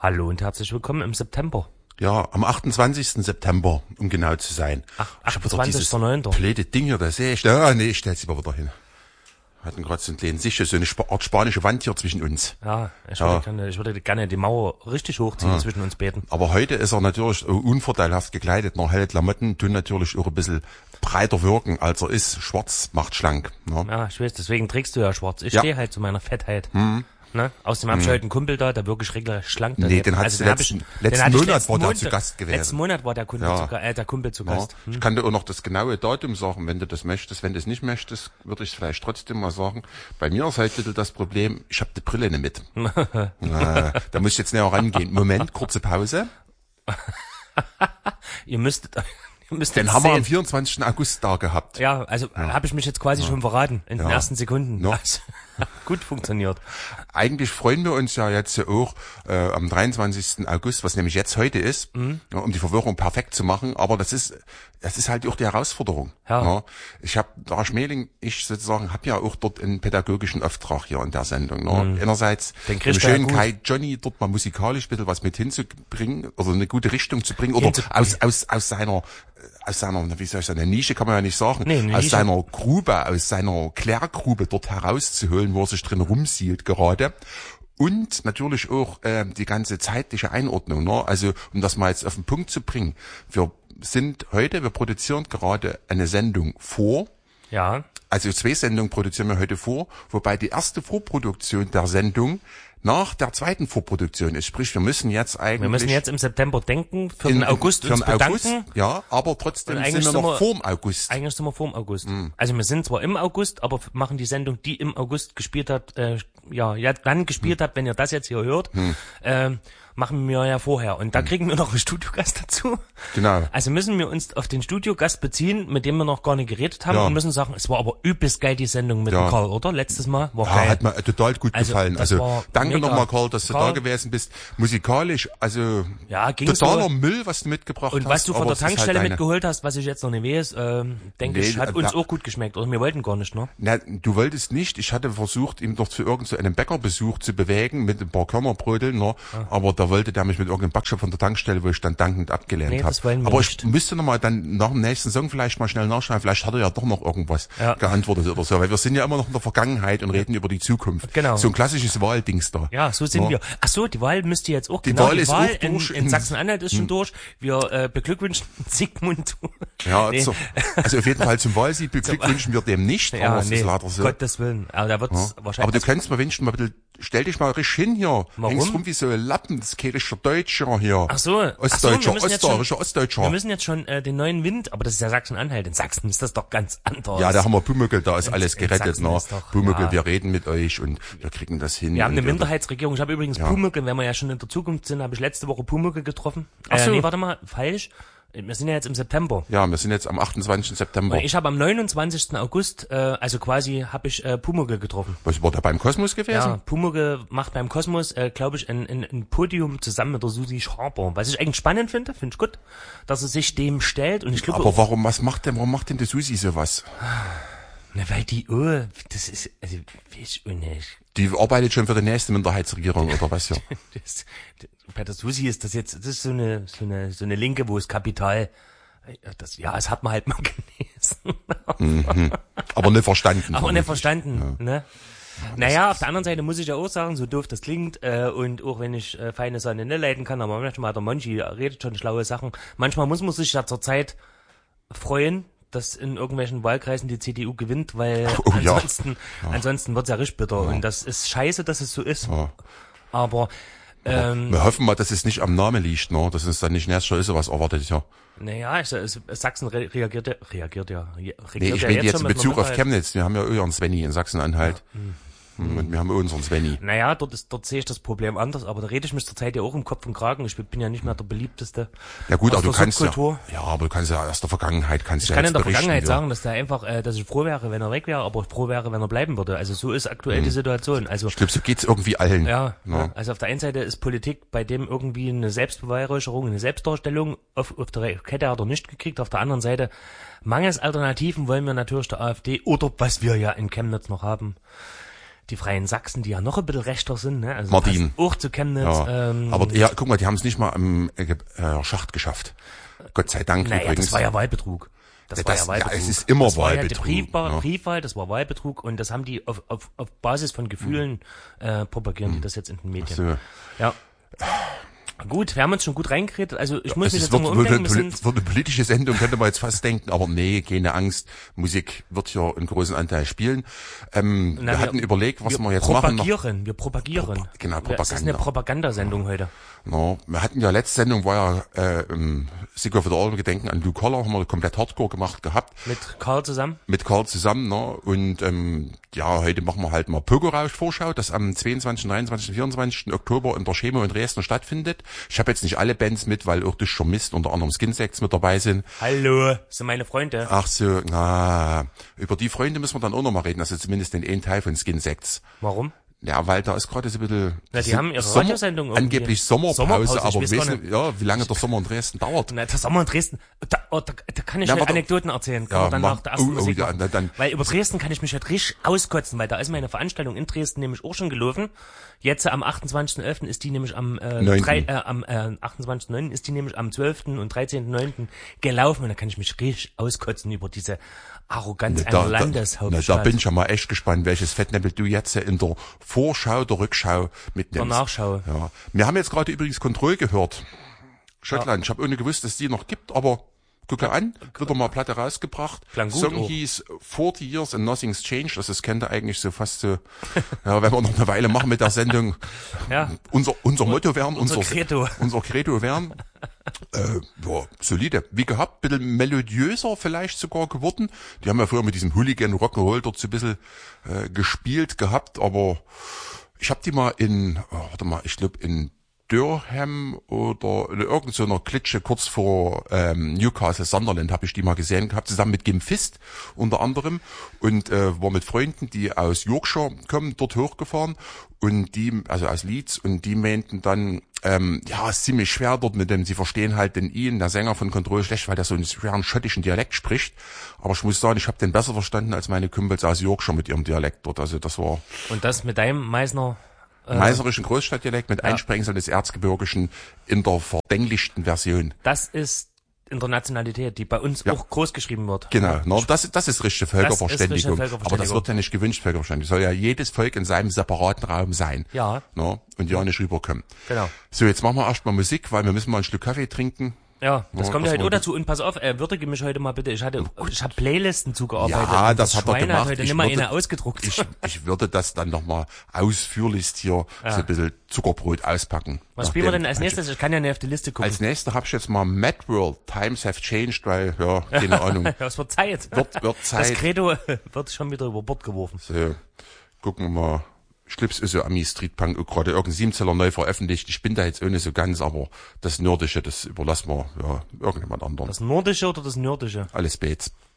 Hallo und herzlich willkommen im September. Ja, am 28. September, um genau zu sein. Ach, Ich hab wieder dieses 28.09. blöde Ding hier, das sehe ich. Ja, nee, ich stell's lieber wieder hin. Wir hatten gerade so einen kleinen Sicher, so eine Art spanische Wand hier zwischen uns. Ja, ich würde gerne die Mauer richtig hochziehen zwischen uns beiden. Aber heute ist er natürlich unvorteilhaft gekleidet. Noch helle Klamotten tun natürlich auch ein bisschen breiter wirken, als er ist. Schwarz macht schlank. Ne? Ja, ich weiß, deswegen trägst du ja schwarz. Ich Ja. stehe halt zu meiner Fettheit. Ne? Außerdem habe ich heute einen Kumpel da, der wirklich regelrecht schlank daneben. Nee, den hattest du letzten Monat war der zu Gast gewesen. Letzten Monat war der Kumpel zu Ja. Gast. Ich kann dir auch noch das genaue Datum sagen, wenn du das möchtest. Wenn du es nicht möchtest, würde ich es vielleicht trotzdem mal sagen. Bei mir ist halt bitte das Problem, ich habe die Brille nicht mit. Da muss ich jetzt näher rangehen. Moment, kurze Pause. Ihr müsstet Den haben wir am 24. August da gehabt. Ja, also habe ich mich jetzt quasi schon verraten in den ersten Sekunden. Ja. Also, gut funktioniert. Eigentlich freuen wir uns ja jetzt auch am 23. August, was nämlich jetzt heute ist, ja, um die Verwirrung perfekt zu machen. Aber das ist halt auch die Herausforderung. Ja. Ja. Ich habe, da Schmeling, ich sozusagen, habe ja auch dort einen pädagogischen Auftrag hier in der Sendung. Ne? Einerseits Den dem kriegst du ja schönen gut. Kai Johnny dort mal musikalisch ein bisschen was mit hinzubringen, also eine gute Richtung zu bringen, oder aus seiner, wie soll ich sagen, eine Nische kann man ja nicht sagen, Nee, eine aus Nische. seiner Grube, aus seiner Klärgrube dort herauszuholen, wo er sich drin rumsieht gerade. Und natürlich auch die ganze zeitliche Einordnung. Ne? Also, um das mal jetzt auf den Punkt zu bringen. Wir produzieren gerade eine Sendung vor. Ja. Also 2 Sendungen produzieren wir heute vor, wobei die erste Vorproduktion der Sendung nach der zweiten Vorproduktion ist. Sprich, wir müssen jetzt im September denken, für den August uns bedanken. Ja, aber trotzdem Und sind eigentlich wir sind noch wir- vorm August. Eigentlich sind wir vor dem August. Also wir sind zwar im August, aber machen die Sendung, die im August gespielt hat, dann gespielt hat, wenn ihr das jetzt hier hört, machen wir ja vorher. Und da kriegen wir noch einen Studiogast dazu. Genau. Also müssen wir uns auf den Studiogast beziehen, mit dem wir noch gar nicht geredet haben, Ja. und müssen sagen, es war aber übelst geil, die Sendung mit Ja. dem Karl, oder? Letztes Mal war Ja, geil. hat mir total gut Also, gefallen. das Also war danke mega. nochmal, Karl, dass du Karl. da gewesen bist. Musikalisch, also Ja, ging's totaler so. Müll, was du mitgebracht Und hast. was du von aber der es ist halt Tankstelle deine- mitgeholt hast, was ich jetzt noch nicht weiß, denke Nee, ich, hat uns da- auch gut geschmeckt. Oder wir wollten gar nicht, ne? Na, du wolltest nicht. Ich hatte versucht, ihn doch zu irgendeinem Bäckerbesuch zu bewegen mit ein paar Körnerbröteln, ne? Aber da wollte der mich mit irgendeinem Backshop von der Tankstelle, wo ich dann dankend abgelehnt Nee, habe. das wollen wir Aber nicht. ich müsste noch mal dann nach dem nächsten Song vielleicht mal schnell nachschauen. Vielleicht hat er ja doch noch irgendwas geantwortet oder so. Weil wir sind ja immer noch in der Vergangenheit und reden über die Zukunft. Genau. So ein klassisches Wahldings da. Ja, so sind Ja. wir. Ach so, die Wahl müsste jetzt auch, Die Wahl ist auch in, durch. in Sachsen-Anhalt ist schon durch. Wir beglückwünschen Sigmund. Ja, Nee. also auf jeden Fall zum Wahlsieg beglückwünschen wir dem nicht, aber es ist leider so. Gottes Willen. Aber da wird's Aber wahrscheinlich. du kannst mal wenigstens mal ein bisschen, stell dich mal richtig hin hier. Warum? Hängst rum wie so ein Lappen, das kerischer Deutscher hier. Ach so. Ostdeutscher, wir müssen jetzt schon- wir Ostdeutscher. müssen jetzt schon den neuen Wind, aber das ist ja Sachsen-Anhalt. In Sachsen ist das doch ganz anders. Ja, da haben wir Pumuckl, da ist In- alles in gerettet, Sachsen ne? ist doch- Pumuckl, ja. wir reden mit euch und wir kriegen das hin. Wir haben und eine Minderheitsregierung. Ich habe übrigens Pumuckl, wenn wir ja schon in der Zukunft sind, habe ich letzte Woche Pumuckl getroffen. Ach so. Nee, warte mal, falsch. Wir sind ja jetzt im September. Ja, wir sind jetzt am 28. September. Und ich habe am 29. August, also quasi, habe ich Pumuckl getroffen. Was war da beim Kosmos gewesen? Ja, Pumuckl macht beim Kosmos, glaube ich, ein Podium zusammen mit der Susi Schaber. Was ich eigentlich spannend finde ich gut, dass er sich dem stellt. Und ich glaube, Aber warum macht denn die Susi sowas? na, weil das ist, also, weiß ich nicht. Die arbeitet schon für die nächste Minderheitsregierung oder was ja? Bei der Susi ist das jetzt, das ist so eine Linke, wo es Kapital, das hat man halt mal gelesen. Aber nicht verstanden. Aber nicht verstanden, ne? Naja, auf der anderen Seite muss ich ja auch sagen, so doof das klingt, und auch wenn ich feine Sonne nicht leiden kann, aber manchmal der Monchi redet schon schlaue Sachen. Manchmal muss man sich ja zur Zeit freuen, dass in irgendwelchen Wahlkreisen die CDU gewinnt, weil ansonsten wird's ja richtig bitter. Und das ist scheiße, dass es so ist. Ja. Aber Wir hoffen mal, dass es nicht am Namen liegt, ne? Dass es dann nicht nächstes Jahr ist, was erwartet, ja. naja, Sachsen reagiert ja. Nee, ich meine jetzt in Bezug auf Chemnitz. Wir haben ja unseren Svenny in Sachsen-Anhalt. Und wir haben unseren Svenny. Naja, dort sehe ich das Problem anders, aber da rede ich mich zurzeit ja auch im Kopf und Kragen. Ich bin ja nicht mehr der beliebteste. Ja gut, aus aber du der kannst Subkultur. aber du kannst ja aus der Vergangenheit Ich kann in der Vergangenheit ja. sagen, dass der einfach, dass ich froh wäre, wenn er weg wäre, aber froh wäre, wenn er bleiben würde. Also so ist aktuell die Situation. Also Ich glaube, so geht's irgendwie allen. ja, Ja. also auf der einen Seite ist Politik bei dem irgendwie eine Selbstbeweihräucherung, eine Selbstdarstellung. Auf der Kette hat er nicht gekriegt. Auf der anderen Seite, mangels Alternativen wollen wir natürlich der AfD oder was wir ja in Chemnitz noch haben, die Freien Sachsen, die ja noch ein bisschen rechter sind, ne? Also Martin. auch zu Chemnitz. Ja. Aber ja, guck mal, die haben es nicht mal am Schacht geschafft. Gott sei Dank übrigens. Das war ja Wahlbetrug. Das war ja Wahlbetrug. Ja, es ist immer das Wahlbetrug. War ja die Briefwahl, das war Wahlbetrug und das haben die auf Basis von Gefühlen propagieren die das jetzt in den Medien. So. Ja. Gut, wir haben uns schon gut reingeredet. Also ich muss Es mich jetzt wird, nochmal umdenken. wird eine politische Sendung, könnte man jetzt fast denken, aber nee, keine Angst. Musik wird hier einen großen Anteil spielen. Wir hatten überlegt, was wir jetzt machen. Wir propagieren. Genau, Propaganda. Das ist eine Propagandasendung heute. No, wir hatten ja letzte Sendung, war ja Sigur für alle Gedenken an Blue Collar, haben wir komplett Hardcore gemacht gehabt. Mit Karl zusammen? Mit Karl zusammen, ne? Und ja, heute machen wir halt mal Pokerrausch-Vorschau, das am 22., 23., 24. Oktober in der Chemo in Dresden stattfindet. Ich habe jetzt nicht alle Bands mit, weil auch Duscher Mist, unter anderem Skinsex mit dabei sind. Hallo, das sind meine Freunde. Ach so, na, über die Freunde müssen wir dann auch noch mal reden, also zumindest den einen Teil von Skinsex. Warum? Ja, weil da ist gerade so ein bisschen... Na, die haben ihre Radiosendung irgendwie. Angeblich Sommerpause, aber ich wissen, ja, wie lange der Sommer in Dresden dauert. Na, der Sommer in Dresden, da kann ich Na, mir Anekdoten erzählen. Kann ja, man dann nach der ersten Musik ja, dann, weil über Dresden kann ich mich halt richtig auskotzen, weil da ist meine Veranstaltung in Dresden nämlich auch schon gelaufen. Jetzt am 28.11. ist die nämlich am 28.09. ist die nämlich am 12. und 13.09. gelaufen und da kann ich mich richtig auskotzen über diese Arroganz einer Landeshauptstadt. Da bin ich ja mal echt gespannt, welches Fettnäppel du jetzt in der Vorschau, der Rückschau mitnimmst. Der Nachschau. Ja. Wir haben jetzt gerade übrigens Kontroll gehört. Schottland. Ja. Ich habe ohne gewusst, dass die noch gibt, aber gucke an, wird mal Platte rausgebracht. Klang gut, Song hieß 40 Years and Nothing's Changed. Das kennt ihr eigentlich so fast so, ja, wenn wir noch eine Weile machen mit der Sendung. Ja. Unser Motto wären, unser Credo wären. Ja, solide. Wie gehabt, bisschen melodiöser vielleicht sogar geworden. Die haben ja früher mit diesem Hooligan Rock'n'Roll dort so ein bisschen gespielt gehabt, aber ich habe die mal ich glaube in Durham oder in irgendeiner Klitsche kurz vor Newcastle Sunderland habe ich die mal gesehen gehabt, zusammen mit Gim Fist unter anderem und war mit Freunden, die aus Yorkshire kommen, dort hochgefahren und die, also aus Leeds, und die meinten dann, ja, ist ziemlich schwer dort mit dem, sie verstehen halt den Ian, der Sänger von Control, schlecht, weil der so einen schweren schottischen Dialekt spricht, aber ich muss sagen, ich habe den besser verstanden als meine Kumpels aus Yorkshire mit ihrem Dialekt dort, also das war... Und das mit deinem meißnerischen Großstadtdialekt mit Einsprengsel des Erzgebirgischen in der verdenglichten Version. Das ist Internationalität, die bei uns auch groß geschrieben wird. Genau, das ist richtige Völkerverständigung. Aber das wird ja nicht gewünscht, Völkerverständigung. Soll ja jedes Volk in seinem separaten Raum sein. Ja. No? Und ja nicht rüberkommen. Genau. So, jetzt machen wir erstmal Musik, weil wir müssen mal ein Stück Kaffee trinken. Ja, das kommt ja heute auch dazu. Und pass auf, würdige mich heute mal bitte. Ich habe Playlisten zugearbeitet. Ja, das hat er gemacht. Hat heute nicht mal eine ausgedruckt. Ich würde das dann nochmal ausführlichst hier so ein bisschen Zuckerbrot auspacken. Was spielen wir denn als nächstes? Ich kann ja nicht auf die Liste gucken. Als nächstes habe ich jetzt mal Mad World, Times Have Changed, weil, ja, keine Ahnung. Ja, es wird Zeit. Wird Zeit. Das Credo wird schon wieder über Bord geworfen. So, gucken wir mal. Schlips ist so Ami Street Punk gerade irgendein 7-Zeller neu veröffentlicht. Ich bin da jetzt ohne so ganz, aber das Nordische, das überlassen wir, ja, irgendjemand anderen. Das Nordische oder das Nördische? Alles Bates.